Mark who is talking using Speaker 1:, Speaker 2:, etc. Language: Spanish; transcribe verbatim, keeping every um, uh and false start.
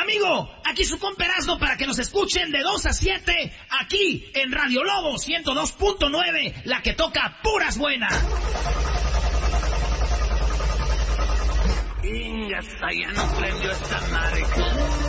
Speaker 1: amigo, aquí su compa Erasmo para que nos escuchen de dos a siete aquí en Radio Lobo ciento dos punto nueve, la que toca puras buenas.
Speaker 2: Y ya está, ya no prendió esta madre.